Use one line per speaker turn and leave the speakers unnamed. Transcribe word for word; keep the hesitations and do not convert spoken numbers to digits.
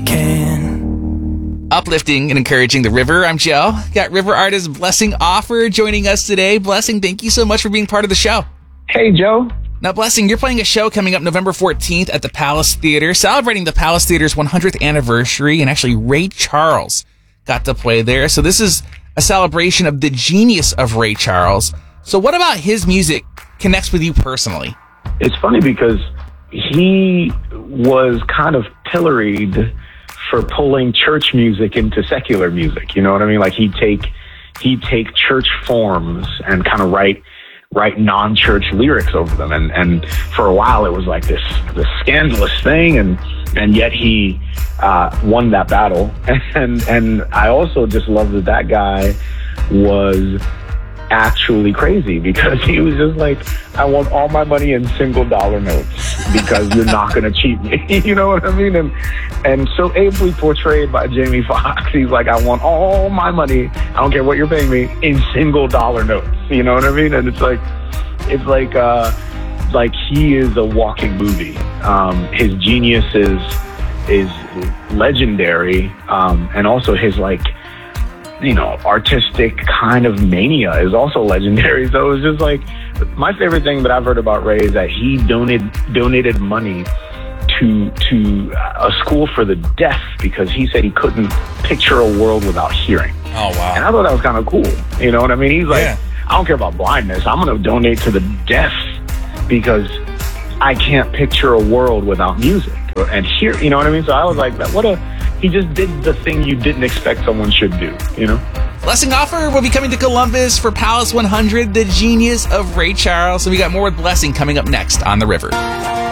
can.
Uplifting and encouraging the River. I'm Joe. Got River artist Blessing Offor joining us today. Blessing, thank you so much for being part of the show.
Hey, Joe.
Now, Blessing, you're playing a show coming up November fourteenth at the Palace Theater, celebrating the Palace Theater's one hundredth anniversary, and actually Ray Charles got to play there. So this is a celebration of the genius of Ray Charles. So what about his music connects with you personally?
It's funny because he was kind of pilloried for pulling church music into secular music. You know what I mean? Like he'd take, he'd take church forms and kind of write write non-church lyrics over them. And, and for a while, it was like this, this scandalous thing. And, and yet he uh, won that battle. And, and I also just love that that guy was actually crazy because he was just like, I want all my money in single dollar notes because you're not going to cheat me. You know what I mean? And, and so ably portrayed by Jamie Foxx. He's like, I want all my money. I don't care what you're paying me in single dollar notes. You know what I mean? And it's like, it's like, uh, like he is a walking movie. Um, his genius is, is legendary. Um, and also his like, you know, artistic kind of mania is also legendary. So it was just like, my favorite thing that I've heard about Ray is that he donated donated money to to a school for the deaf because he said he couldn't picture a world without hearing.
Oh, wow.
And I thought that was kind of cool. You know what I mean? He's like,
Yeah.
I don't care about blindness. I'm going to donate to the deaf because I can't picture a world without music and hear, you know what I mean? So I was like, what a, he just did the thing you didn't expect someone should do, you know?
Blessing Offor will be coming to Columbus for Palace one hundred, the genius of Ray Charles. So we got more with Blessing coming up next on The River.